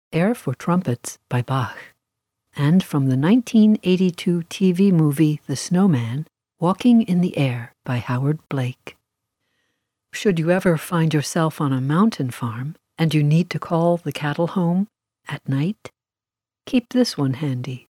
Air for Trumpets by Bach, and from the 1982 TV movie The Snowman, Walking in the Air by Howard Blake. Should you ever find yourself on a mountain farm and you need to call the cattle home at night, keep this one handy.